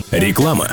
Реклама.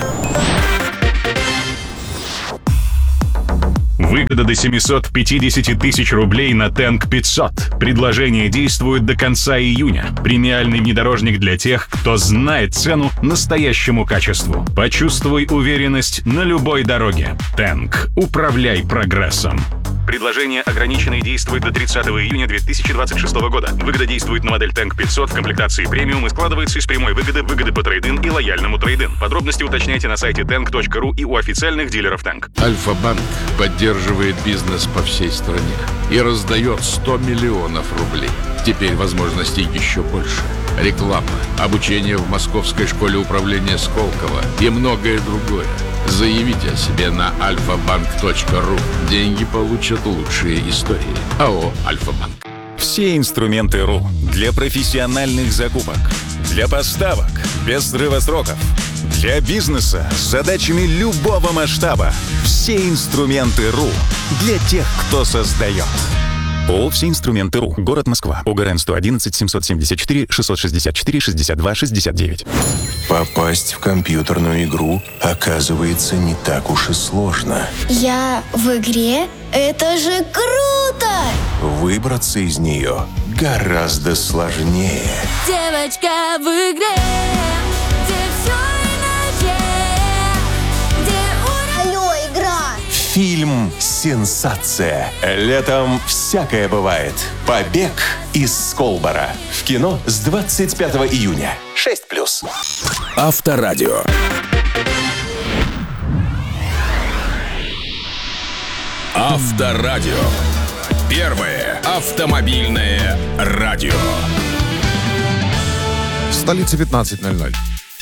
Выгода до 750 тысяч рублей на Тэнк 500. Предложение действует до конца июня. Премиальный внедорожник для тех, кто знает цену настоящему качеству. Почувствуй уверенность на любой дороге. Тэнк. Управляй прогрессом. Предложение ограничено и действует до 30 июня 2026 года. Выгода действует на модель Тэнк 500 в комплектации премиум и складывается из прямой выгоды по трейд-ин и лояльному трейд-ин. Подробности уточняйте на сайте tank.ru и у официальных дилеров Тэнк. Альфа-банк поддерживает бизнес по всей стране и раздает 100 миллионов рублей. Теперь возможностей еще больше. Реклама, обучение в Московской школе управления Сколково и многое другое. Заявите о себе на alfabank.ru. Деньги получат лучшие истории. АО «Альфа-банк». Все инструменты РУ для профессиональных закупок, для поставок без срыва сроков, для бизнеса с задачами любого масштаба. Все инструменты РУ для тех, кто создает. ООО «Все инструменты РУ». Город Москва. ОГРН 111 774 664 62 69. Попасть в компьютерную игру оказывается не так уж и сложно. Я в игре? Это же круто! Выбраться из нее гораздо сложнее. Девочка в игре, где все иначе, где уровень... Алло, игра! Фильм «Сенсация». Летом всякое бывает. Побег из Сколбора. В кино с 25 июня. 6+. Авторадио. Авторадио. Первое автомобильное радио. Столица 15:00.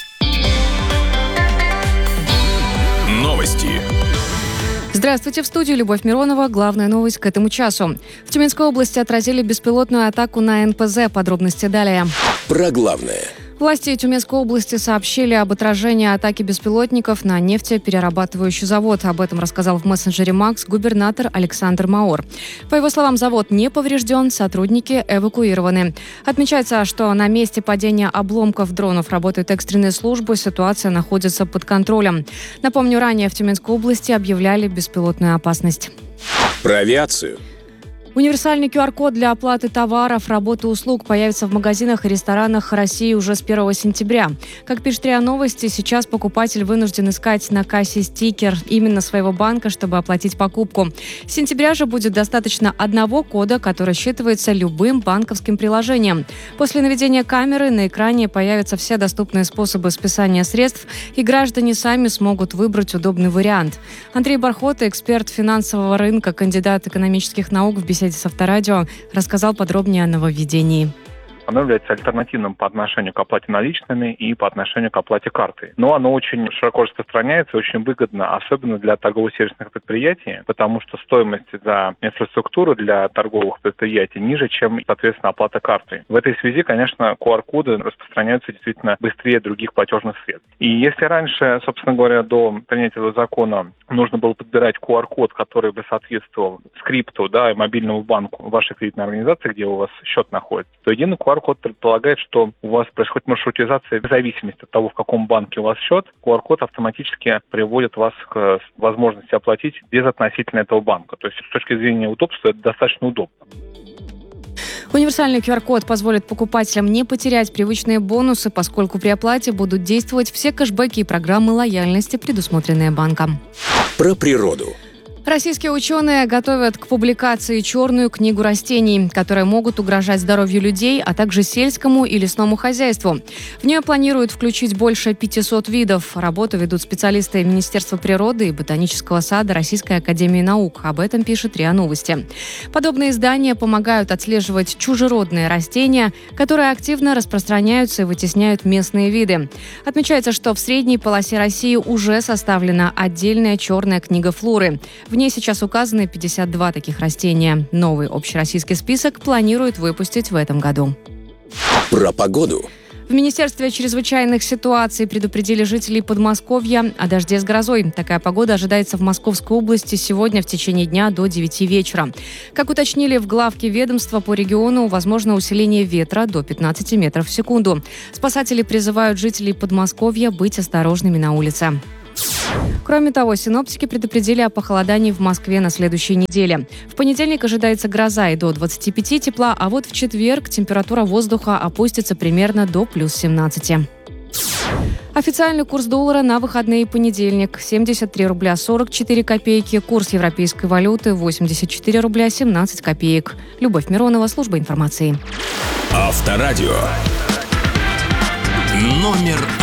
Новости. Здравствуйте, в студии Любовь Миронова. Главная новость к этому часу. В Тюменской области отразили беспилотную атаку на НПЗ. Подробности далее. Про главное. Власти Тюменской области сообщили об отражении атаки беспилотников на нефтеперерабатывающий завод. Об этом рассказал в мессенджере Макс губернатор Александр Маор. По его словам, завод не поврежден, сотрудники эвакуированы. Отмечается, что на месте падения обломков дронов работают экстренные службы, ситуация находится под контролем. Напомню, ранее в Тюменской области объявляли беспилотную опасность. Про авиацию. Универсальный QR-код для оплаты товаров, работы и услуг появится в магазинах и ресторанах России уже с 1 сентября. Как пишет РИА Новости, сейчас покупатель вынужден искать на кассе стикер именно своего банка, чтобы оплатить покупку. С сентября же будет достаточно одного кода, который считывается любым банковским приложением. После наведения камеры на экране появятся все доступные способы списания средств, и граждане сами смогут выбрать удобный вариант. Андрей Бархота, эксперт финансового рынка, кандидат экономических наук, в беседе с Авторадио рассказал подробнее о нововведении. Оно является альтернативным по отношению к оплате наличными и по отношению к оплате картой. Но оно очень широко распространяется, очень выгодно, особенно для торгово-сервисных предприятий, потому что стоимость за инфраструктуру для торговых предприятий ниже, чем, соответственно, оплата картой. В этой связи, конечно, QR-коды распространяются действительно быстрее других платежных средств. И если раньше, собственно говоря, до принятия этого закона нужно было подбирать QR-код, который бы соответствовал скрипту, и мобильному банку вашей кредитной организации, где у вас счет находится, то единый QR-код предполагает, что у вас происходит маршрутизация в зависимости от того, в каком банке у вас счет. QR-код автоматически приводит вас к возможности оплатить без относительно этого банка. То есть с точки зрения удобства это достаточно удобно. Универсальный QR-код позволит покупателям не потерять привычные бонусы, поскольку при оплате будут действовать все кэшбэки и программы лояльности, предусмотренные банком. Про природу. Российские ученые готовят к публикации черную книгу растений, которые могут угрожать здоровью людей, а также сельскому и лесному хозяйству. В нее планируют включить больше 500 видов. Работу ведут специалисты Министерства природы и Ботанического сада Российской академии наук. Об этом пишет РИА Новости. Подобные издания помогают отслеживать чужеродные растения, которые активно распространяются и вытесняют местные виды. Отмечается, что в средней полосе России уже составлена отдельная черная книга флоры. В ней сейчас указаны 52 таких растения. Новый общероссийский список планируют выпустить в этом году. Про погоду. В В Министерстве чрезвычайных ситуаций предупредили жителей Подмосковья о дожде с грозой. Такая погода ожидается в Московской области сегодня в течение дня до 9 вечера. Как уточнили в главке ведомства, по региону возможно усиление ветра до 15 метров в секунду. Спасатели призывают жителей Подмосковья быть осторожными на улице. Кроме того, синоптики предупредили о похолодании в Москве на следующей неделе. В понедельник ожидается гроза и до 25 тепла, а вот в четверг температура воздуха опустится примерно до плюс 17. Официальный курс доллара на выходные понедельник – 73 рубля 44 копейки. Курс европейской валюты – 84 рубля 17 копеек. Любовь Миронова, служба информации. Авторадио. Номер